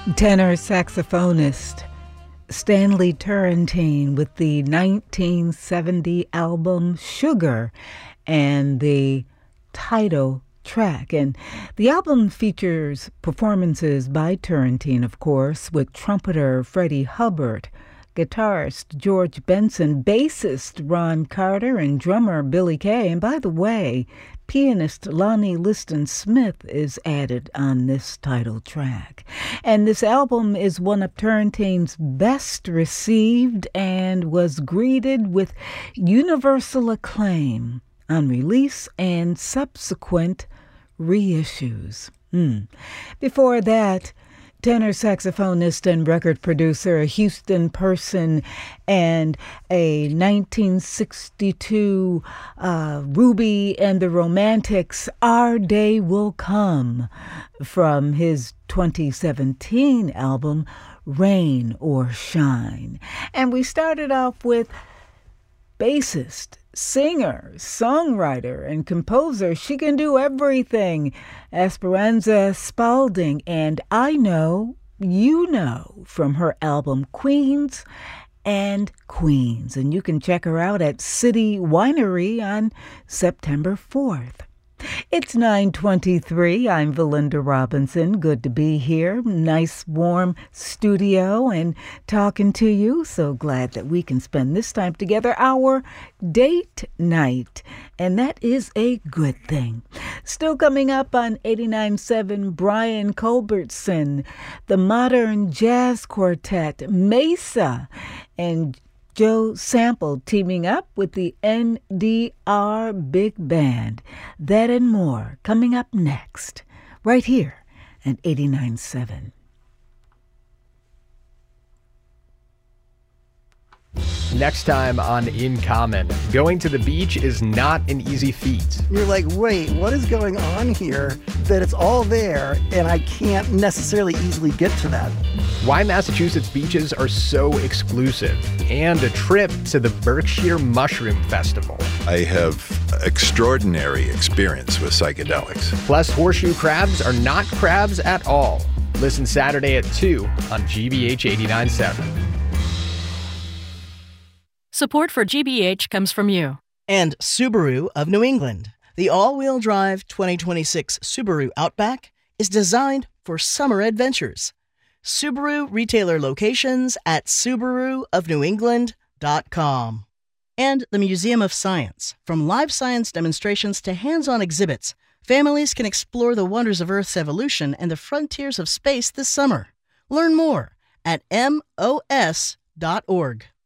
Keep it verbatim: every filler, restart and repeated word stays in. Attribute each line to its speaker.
Speaker 1: Tenor saxophonist Stanley Turrentine with the nineteen seventy album Sugar and the title track. And the album features performances by Turrentine, of course, with trumpeter Freddie Hubbard, guitarist George Benson, bassist Ron Carter, and drummer Billy Kay. And by the way, pianist Lonnie Liston Smith is added on this title track. And this album is one of Turrentine's best received and was greeted with universal acclaim on release and subsequent reissues. Mm. Before that, tenor saxophonist and record producer, a Houston person, and a nineteen sixty-two uh, Ruby and the Romantics, Our Day Will Come, from his twenty seventeen album, Rain or Shine. And we started off with bassist, singer, songwriter, and composer. She can do everything. Esperanza Spalding, and I Know You Know, from her album Queens and Queens. And you can check her out at City Winery on September fourth. It's nine twenty-three. I'm Valinda Robinson. Good to be here. Nice, warm studio and talking to you. So glad that we can spend this time together, our date night. And that is a good thing. Still coming up on eighty-nine point seven, Brian Culbertson, the Modern Jazz Quartet, Mesa, and Joe Sample teaming up with the N D R Big Band. That and more coming up next, right here at eighty-nine point seven.
Speaker 2: Next time on In Common, going to the beach is not an easy feat.
Speaker 3: You're like, wait, what is going on here? That it's all there, and I can't necessarily easily get to that.
Speaker 2: Why Massachusetts beaches are so exclusive, and a trip to the Berkshire Mushroom Festival.
Speaker 4: I have extraordinary experience with psychedelics.
Speaker 2: Plus, horseshoe crabs are not crabs at all. Listen Saturday at two on G B H eighty-nine point seven.
Speaker 5: Support for G B H comes from you.
Speaker 6: And Subaru of New England. The all-wheel drive twenty twenty-six Subaru Outback is designed for summer adventures. Subaru retailer locations at subaru of new england dot com. And the Museum of Science. From live science demonstrations to hands-on exhibits, families can explore the wonders of Earth's evolution and the frontiers of space this summer. Learn more at M O S dot org.